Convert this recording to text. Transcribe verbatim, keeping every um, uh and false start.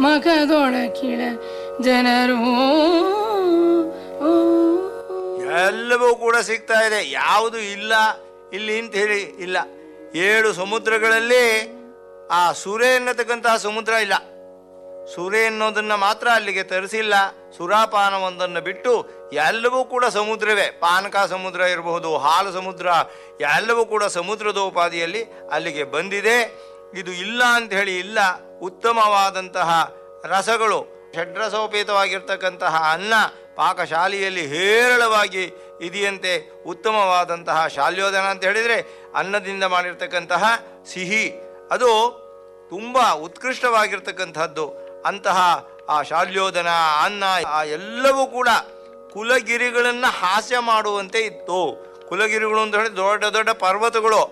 ಮಖದೊಳಕಿಳ ಜನರು ಎಲ್ಲವೂ ಕೂಡ ಸಿಗ್ತಾ ಇದೆ, ಯಾವುದು ಇಲ್ಲ ಇಲ್ಲಿ ಅಂತ ಹೇಳಿ ಇಲ್ಲ. ಏಳು ಸಮುದ್ರಗಳಲ್ಲಿ ಆ ಸುರೆ ಎನ್ನತಕ್ಕಂತಹ ಸಮುದ್ರ ಇಲ್ಲ. ಸುರೆ ಎನ್ನೋದನ್ನ ಮಾತ್ರ ಅಲ್ಲಿಗೆ ತರಿಸಿಲ್ಲ. ಸುರಾಪಾನವೊಂದನ್ನು ಬಿಟ್ಟು ಎಲ್ಲವೂ ಕೂಡ ಸಮುದ್ರವೇ. ಪಾನಕ ಸಮುದ್ರ ಇರಬಹುದು, ಹಾಲು ಸಮುದ್ರ, ಎಲ್ಲವೂ ಕೂಡ ಸಮುದ್ರದೋಪಾದಿಯಲ್ಲಿ ಅಲ್ಲಿಗೆ ಬಂದಿದೆ. ಇದು ಇಲ್ಲ ಅಂತ ಹೇಳಿ ಇಲ್ಲ. ಉತ್ತಮವಾದಂತಹ ರಸಗಳು, ಷಡ್ರಸೋಪೇತವಾಗಿರ್ತಕ್ಕಂತಹ ಅನ್ನ ಪಾಕಶಾಲೆಯಲ್ಲಿ ಹೇರಳವಾಗಿ ಇದೆಯಂತೆ. ಉತ್ತಮವಾದಂತಹ ಶಾಲ್ಯೋದನ ಅಂತ ಹೇಳಿದರೆ ಅನ್ನದಿಂದ ಮಾಡಿರ್ತಕ್ಕಂತಹ ಸಿಹಿ, ಅದು ತುಂಬ ಉತ್ಕೃಷ್ಟವಾಗಿರ್ತಕ್ಕಂಥದ್ದು. ಅಂತಹ ಆ ಶಾಲ್ಯೋದನ ಅನ್ನ ಆ ಎಲ್ಲವೂ ಕೂಡ ಕುಲಗಿರಿಗಳನ್ನು ಹಾಸ್ಯ ಮಾಡುವಂತೆ ಇತ್ತು. ಕುಲಗಿರಿಗಳು ಅಂತ ಹೇಳಿ ದೊಡ್ಡ ದೊಡ್ಡ ಪರ್ವತಗಳು,